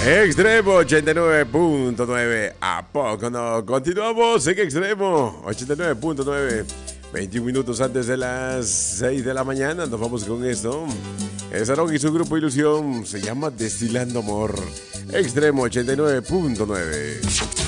Extremo 89.9. ¿A poco no? Continuamos en Extremo 89.9. 21 minutos antes de las 6 de la mañana. Nos vamos con esto. Es Aarón y su grupo Ilusión. Se llama Destilando Amor. Extremo 89.9.